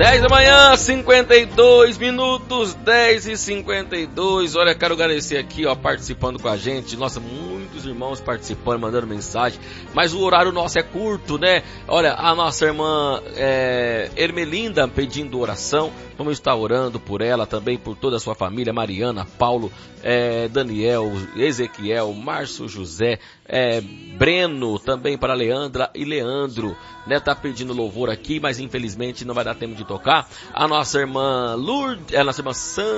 10 da manhã, 52 minutos, 10h52. Olha, quero agradecer aqui, participando com a gente. Nossa, muitos irmãos participando, mandando mensagem. Mas o horário nosso é curto, né? Olha, a nossa irmã Ermelinda pedindo oração. Vamos estar orando por ela, também por toda a sua família. Mariana, Paulo, Daniel, Ezequiel, Márcio José, Breno, também para Leandra e Leandro, né? Tá pedindo louvor aqui, mas infelizmente não vai dar tempo de tocar. A nossa irmã Lourdes, a nossa irmã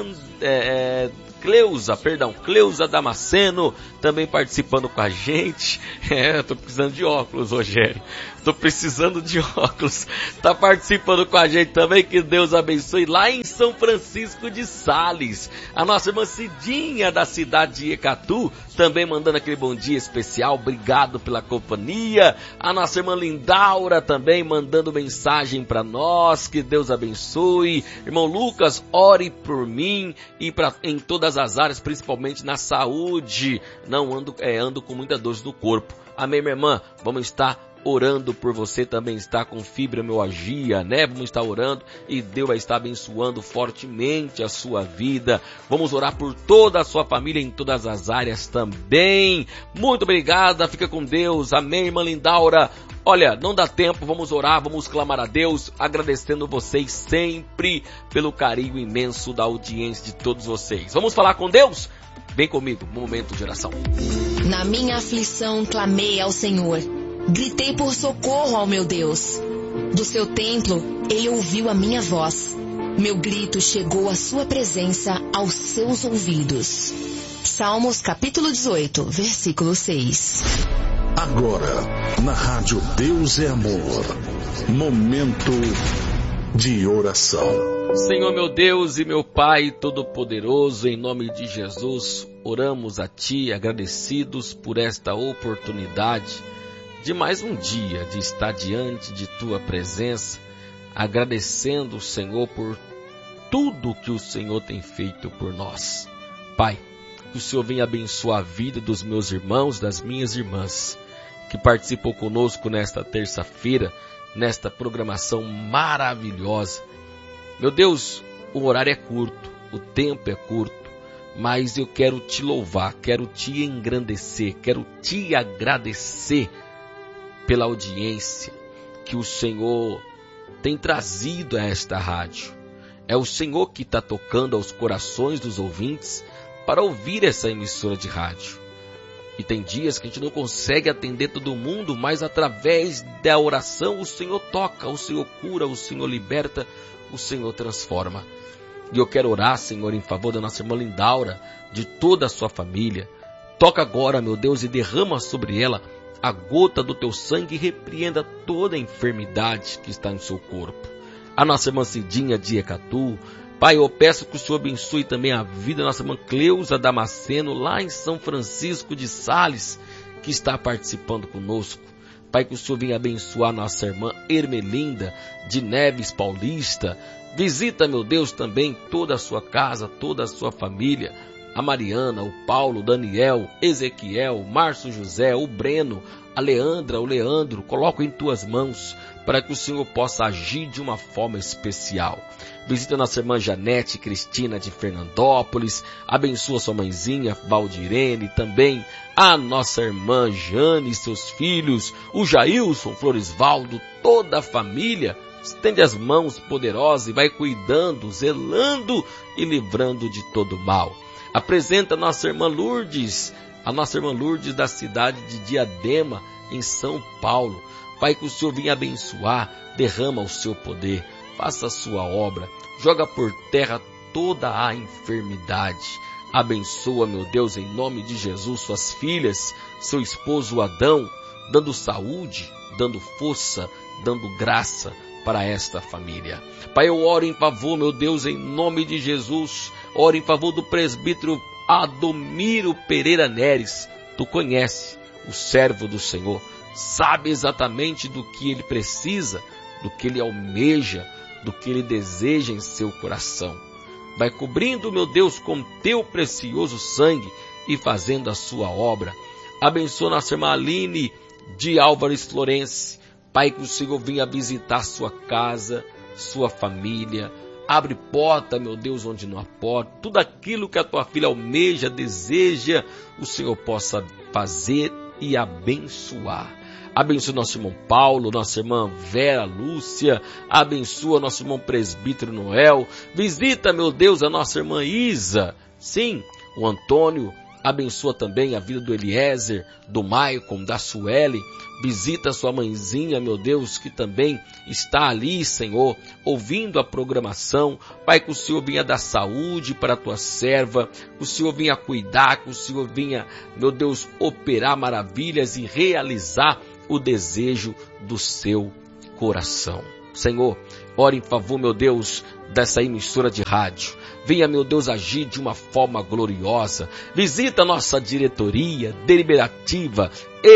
Cleusa Damasceno, também participando com a gente. Tô precisando de óculos, Rogério. Tô precisando de óculos. Tá participando com a gente também, que Deus abençoe, lá em São Francisco de Sales. A nossa irmã Cidinha, da cidade de Ecatu, também mandando aquele bom dia especial. Obrigado pela companhia. A nossa irmã Lindaura também mandando mensagem para nós. Que Deus abençoe. Irmão Lucas, ore por mim e em todas as áreas, principalmente na saúde. Não ando com muita dor no corpo. Amém, minha irmã? Vamos estar orando por você, também está com fibromialgia, né? Vamos estar orando e Deus vai estar abençoando fortemente a sua vida. Vamos orar por toda a sua família em todas as áreas também. Muito obrigada, fica com Deus. Amém, irmã Lindaura. Olha, não dá tempo, vamos orar, vamos clamar a Deus, agradecendo vocês sempre pelo carinho imenso da audiência de todos vocês. Vamos falar com Deus? Vem comigo, momento de oração. Na minha aflição clamei ao Senhor, gritei por socorro ao meu Deus. Do seu templo ele ouviu a minha voz, meu grito chegou à sua presença, aos seus ouvidos. Salmos capítulo 18, versículo 6. Agora, na rádio Deus é Amor, momento de oração. Senhor meu Deus e meu Pai Todo-Poderoso, em nome de Jesus, oramos a Ti agradecidos por esta oportunidade de mais um dia de estar diante de Tua presença, agradecendo o Senhor por tudo que o Senhor tem feito por nós. Pai, que o Senhor venha abençoar a vida dos meus irmãos, das minhas irmãs, que participou conosco nesta terça-feira, nesta programação maravilhosa. Meu Deus, o horário é curto, o tempo é curto, mas eu quero Te louvar, quero Te engrandecer, quero Te agradecer pela audiência que o Senhor tem trazido a esta rádio. É o Senhor que está tocando aos corações dos ouvintes para ouvir essa emissora de rádio. E tem dias que a gente não consegue atender todo mundo, mas através da oração o Senhor toca, o Senhor cura, o Senhor liberta, o Senhor transforma. E eu quero orar, Senhor, em favor da nossa irmã Lindaura, de toda a sua família. Toca agora, meu Deus, e derrama sobre ela a gota do Teu sangue e repreenda toda a enfermidade que está no seu corpo. A nossa irmã Cidinha de Ecatu, Pai, eu peço que o Senhor abençoe também a vida da nossa irmã Cleusa Damasceno, lá em São Francisco de Sales, que está participando conosco. Pai, que o Senhor venha abençoar nossa irmã Ermelinda de Neves Paulista. Visita, meu Deus, também toda a sua casa, toda a sua família. A Mariana, o Paulo, o Daniel, Ezequiel, o Márcio José, o Breno, a Leandra, o Leandro. Coloco em Tuas mãos para que o Senhor possa agir de uma forma especial. Visita nossa irmã Janete Cristina de Fernandópolis. Abençoa sua mãezinha Valdirene, também a nossa irmã Jane e seus filhos, o Jailson Floresvaldo, toda a família. Estende as mãos poderosas e vai cuidando, zelando e livrando de todo mal. Apresenta a nossa irmã Lourdes da cidade de Diadema, em São Paulo. Pai, que o Senhor venha abençoar, derrama o seu poder, faça a sua obra, joga por terra toda a enfermidade. Abençoa, meu Deus, em nome de Jesus, suas filhas, seu esposo Adão, dando saúde, dando força, dando graça para esta família. Pai, eu oro em favor, meu Deus, em nome de Jesus, oro em favor do presbítero Adomiro Pereira Neres. Tu conhece o servo do Senhor, sabe exatamente do que ele precisa, do que ele almeja, do que ele deseja em seu coração. Vai cobrindo, meu Deus, com Teu precioso sangue e fazendo a sua obra. Abençoa nossa irmã Aline de Álvares Florence. Pai, que o Senhor venha visitar sua casa, sua família. Abre porta, meu Deus, onde não há porta. Tudo aquilo que a tua filha almeja, deseja, o Senhor possa fazer e abençoar. Abençoa nosso irmão Paulo, nossa irmã Vera Lúcia. Abençoa nosso irmão presbítero Noel. Visita, meu Deus, a nossa irmã Isa. Sim, o Antônio. Abençoa também a vida do Eliezer, do Maicon, da Sueli. Visita sua mãezinha, meu Deus, que também está ali, Senhor, ouvindo a programação. Pai, que o Senhor venha dar saúde para a tua serva, que o Senhor venha cuidar, que o Senhor venha, meu Deus, operar maravilhas e realizar o desejo do seu coração. Senhor, ore em favor, meu Deus, dessa emissora de rádio. Venha, meu Deus, agir de uma forma gloriosa. Visita a nossa diretoria, deliberativa,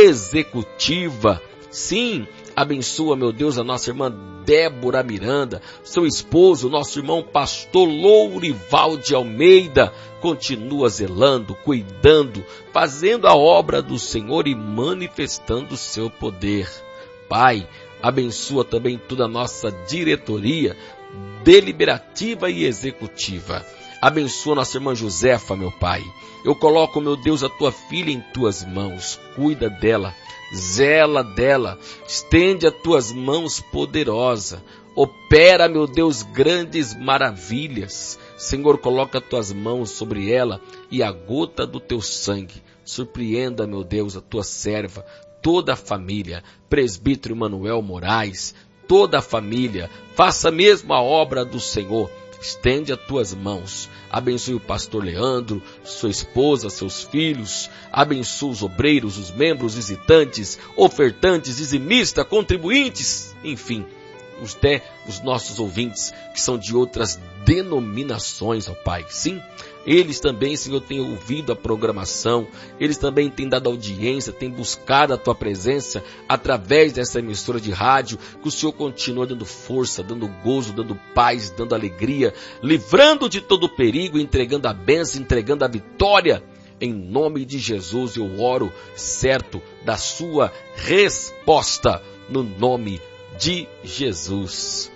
executiva. Sim, abençoa, meu Deus, a nossa irmã Débora Miranda, seu esposo, nosso irmão pastor Lourival de Almeida. Continua zelando, cuidando, fazendo a obra do Senhor e manifestando o seu poder. Pai, abençoa também toda a nossa diretoria, deliberativa e executiva. Abençoa nossa irmã Josefa, meu Pai. Eu coloco, meu Deus, a tua filha em tuas mãos. Cuida dela, zela dela, estende as tuas mãos poderosa. Opera, meu Deus, grandes maravilhas. Senhor, coloca as tuas mãos sobre ela e a gota do teu sangue. Surpreenda, meu Deus, a tua serva, toda a família, presbítero Manuel Moraes, toda a família. Faça mesmo a obra do Senhor. Estende as tuas mãos. Abençoe o pastor Leandro, sua esposa, seus filhos. Abençoe os obreiros, os membros, visitantes, ofertantes, dizimistas, contribuintes, enfim, até os nossos ouvintes que são de outras denominações, ó Pai. Sim, eles também, Senhor, têm ouvido a programação, eles também têm dado audiência, têm buscado a tua presença através dessa emissora de rádio. Que o Senhor continue dando força, dando gozo, dando paz, dando alegria, livrando de todo perigo, entregando a bênção, entregando a vitória. Em nome de Jesus eu oro certo da sua resposta, no nome de Jesus.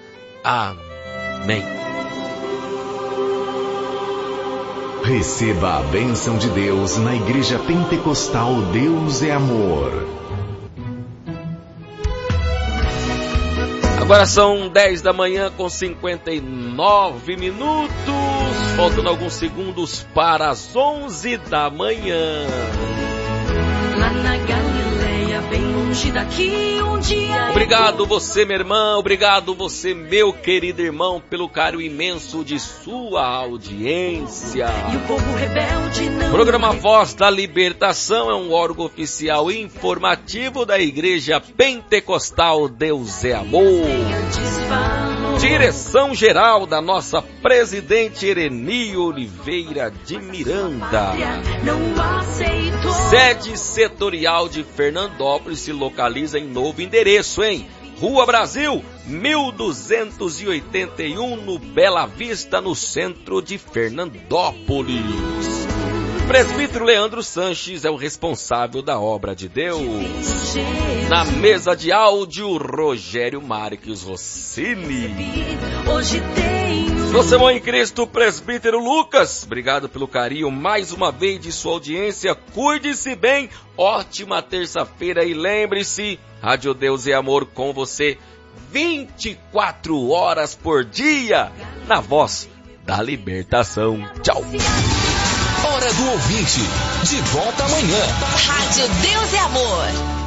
Amém. Receba a bênção de Deus na Igreja Pentecostal Deus é Amor. Agora são 10 da manhã com 59 minutos. Faltando alguns segundos para as 11 da manhã. Lá na Galileia, bem longe daqui, um dia... Obrigado você, minha irmã, obrigado você, meu querido irmão, pelo carinho imenso de sua audiência. E o povo rebelde não... Programa Voz da Libertação é um órgão oficial informativo da Igreja Pentecostal Deus é Amor. Direção geral da nossa presidente Ereni Oliveira de Miranda. Sede setorial de Fernandópolis se localiza em novo endereço, hein? Rua Brasil, 1281, no Bela Vista, no centro de Fernandópolis. Presbítero Leandro Sanches é o responsável da obra de Deus. Na mesa de áudio, Rogério Marques Rossini. Você, irmão em Cristo, presbítero Lucas, obrigado pelo carinho mais uma vez de sua audiência. Cuide-se bem, ótima terça-feira e lembre-se, Rádio Deus é Amor com você 24 horas por dia, na voz da libertação. Tchau. Hora do ouvinte, de volta amanhã. Rádio Deus é Amor.